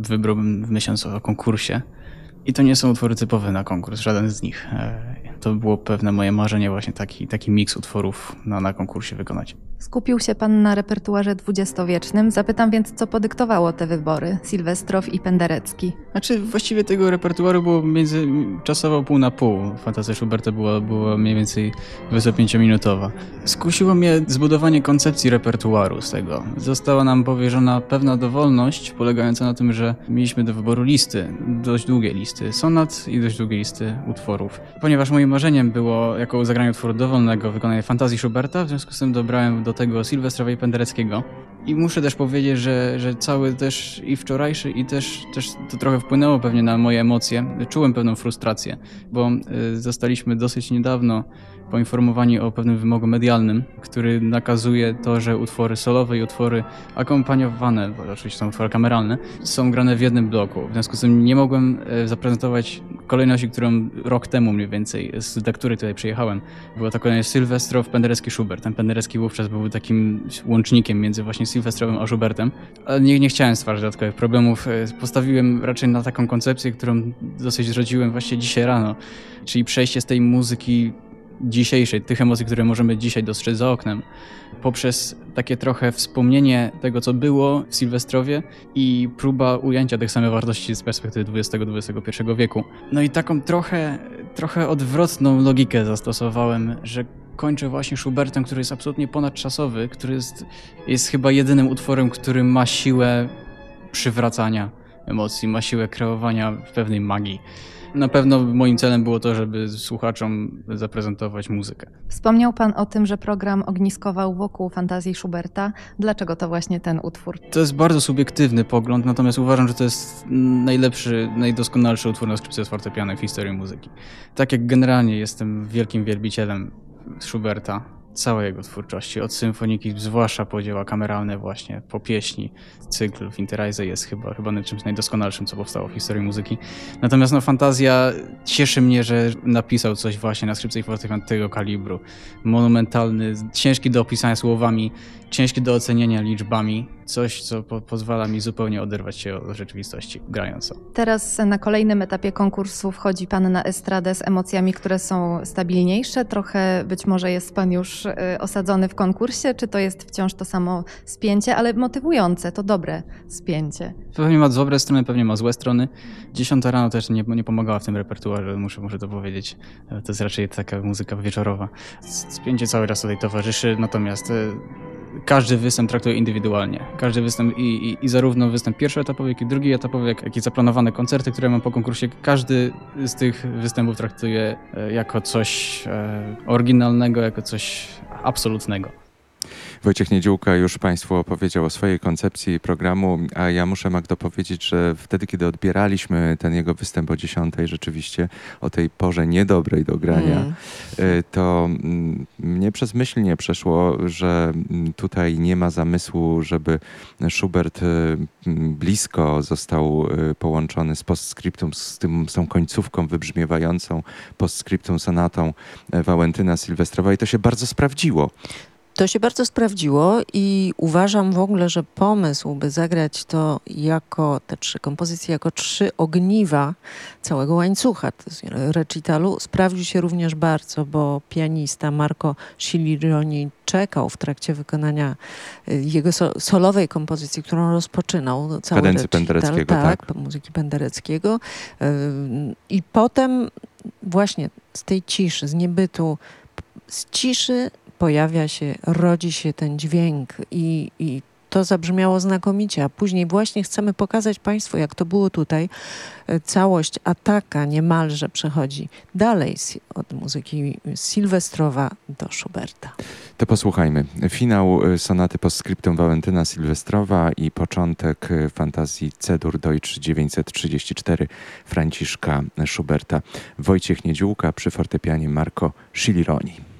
wybrałbym myśląc o konkursie. I to nie są utwory typowe na konkurs, żaden z nich. To było pewne moje marzenie właśnie taki miks utworów na konkursie wykonać. Skupił się pan na repertuarze dwudziestowiecznym. Zapytam więc, co podyktowało te wybory? Sylwestrow i Penderecki. Znaczy właściwie tego repertuaru było czasowo pół na pół. Fantazja Schuberta była mniej więcej 25-minutowa. Skusiło mnie zbudowanie koncepcji repertuaru z tego. Została nam powierzona pewna dowolność polegająca na tym, że mieliśmy do wyboru listy, dość długie listy sonat i dość długie listy utworów. Ponieważ moim marzeniem było jako zagranie utworu dowolnego wykonanie fantazji Schuberta, w związku z tym dobrałem do tego Sylwestrowa i Pendereckiego. I muszę też powiedzieć, że cały też i wczorajszy i też to trochę wpłynęło pewnie na moje emocje. Czułem pewną frustrację, bo zostaliśmy dosyć niedawno poinformowani o pewnym wymogu medialnym, który nakazuje to, że utwory solowe i utwory akompaniowane, bo oczywiście są utwory kameralne, są grane w jednym bloku. W związku z tym nie mogłem zaprezentować kolejności, którą rok temu mniej więcej, do której tutaj przyjechałem. Była to kolejność Sylwestrow, Penderecki, Schubert. Ten Penderecki wówczas był takim łącznikiem między właśnie Sylwestrowem a Schubertem. Ale nie chciałem stwarzać dodatkowych problemów. Postawiłem raczej na taką koncepcję, którą dosyć zrodziłem właśnie dzisiaj rano. Czyli przejście z tej muzyki dzisiejszej, tych emocji, które możemy dzisiaj dostrzec za oknem, poprzez takie trochę wspomnienie tego, co było w Sylwestrowie i próba ujęcia tych samych wartości z perspektywy XX-XXI wieku. No i taką trochę odwrotną logikę zastosowałem, że kończę właśnie Schubertem, który jest absolutnie ponadczasowy, który jest chyba jedynym utworem, który ma siłę przywracania emocji, ma siłę kreowania pewnej magii. Na pewno moim celem było to, żeby słuchaczom zaprezentować muzykę. Wspomniał pan o tym, że program ogniskował wokół fantazji Schuberta. Dlaczego to właśnie ten utwór? To jest bardzo subiektywny pogląd, natomiast uważam, że to jest najlepszy, najdoskonalszy utwór na skrzypce z fortepianem w historii muzyki. Tak jak generalnie jestem wielkim wielbicielem Schuberta, całej jego twórczości, od symfoniki, zwłaszcza po dzieła kameralne właśnie, po pieśni. Cykl Winterreise jest chyba czymś najdoskonalszym, co powstało w historii muzyki. Natomiast fantazja cieszy mnie, że napisał coś właśnie na skrzypce i fortepian tego kalibru. Monumentalny, ciężki do opisania słowami, ciężki do ocenienia liczbami. Coś, co pozwala mi zupełnie oderwać się od rzeczywistości, grając to. Teraz na kolejnym etapie konkursu wchodzi pan na estradę z emocjami, które są stabilniejsze. Trochę być może jest pan już osadzony w konkursie, czy to jest wciąż to samo spięcie, ale motywujące, to dobre spięcie. Pewnie ma dobre strony, pewnie ma złe strony. 10 rano też nie pomagała w tym repertuarze, muszę to powiedzieć. To jest raczej taka muzyka wieczorowa. Spięcie cały czas tutaj towarzyszy, natomiast każdy występ traktuję indywidualnie. Każdy występ i zarówno występ pierwszoetapowy, jak i drugi etapowy, jak i zaplanowane koncerty, które mam po konkursie, każdy z tych występów traktuję jako coś oryginalnego, jako coś absolutnego. Wojciech Niedziółka już Państwu opowiedział o swojej koncepcji programu, a ja muszę, Magdo, powiedzieć, że wtedy, kiedy odbieraliśmy ten jego występ o 10, rzeczywiście o tej porze niedobrej do grania, to mnie przez myśl nie przeszło, że tutaj nie ma zamysłu, żeby Schubert blisko został połączony z postscriptum, z tą końcówką wybrzmiewającą postscriptum sonatą Walentyna Sylwestrowa i to się bardzo sprawdziło. To się bardzo sprawdziło i uważam w ogóle, że pomysł, by zagrać to jako te 3 kompozycje, jako 3 ogniwa całego łańcucha recitalu sprawdził się również bardzo, bo pianista Marco Scilironi czekał w trakcie wykonania jego solowej kompozycji, którą rozpoczynał cały kadencji recital, Pendereckiego, tak, muzyki Pendereckiego. I potem właśnie z tej ciszy, z niebytu, z ciszy rodzi się ten dźwięk i to zabrzmiało znakomicie, a później właśnie chcemy pokazać Państwu, jak to było tutaj. Całość ataka niemalże przechodzi dalej od muzyki Sylwestrowa do Schuberta. To posłuchajmy. Finał sonaty postscriptum Walentyna Sylwestrowa i początek fantazji C-dur Deutsch 934 Franciszka Schuberta. Wojciech Niedziółka przy fortepianie Marco Scilironi.